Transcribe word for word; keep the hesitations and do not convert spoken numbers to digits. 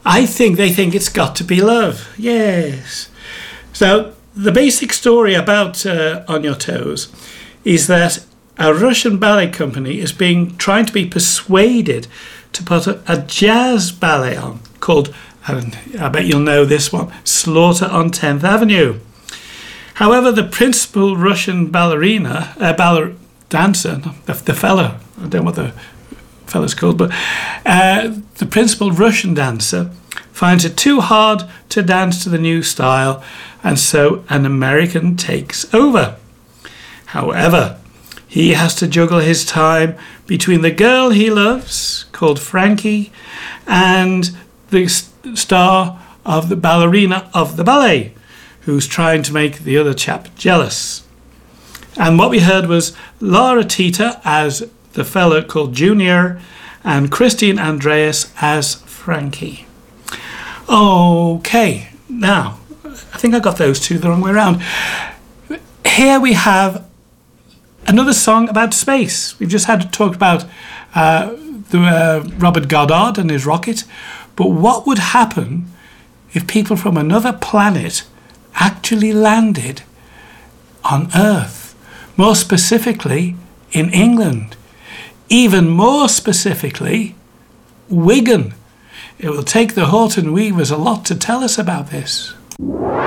I think they think it's got to be love. Yes. So the basic story about uh, On Your Toes is that a Russian ballet company is being trying to be persuaded to put a, a jazz ballet on called, and I bet you'll know this one, Slaughter on tenth Avenue. However, the principal Russian ballerina, uh, baller, dancer, the, the fellow, I don't know what the fellow's called, but uh, the principal Russian dancer finds it too hard to dance to the new style, and so an American takes over. However, he has to juggle his time between the girl he loves, called Frankie, and the st- star of the ballerina of the ballet, who's trying to make the other chap jealous. And what we heard was Laura Tita as the fella called Junior, and Christine Andreas as Frankie. Okay, now, I think I got those two the wrong way around. Here we have another song about space. We've just had to talk about uh, the, uh, Robert Goddard and his rocket, but what would happen if people from another planet actually landed on Earth, more specifically in England, even more specifically Wigan? It will take the Horton Weavers a lot to tell us about this.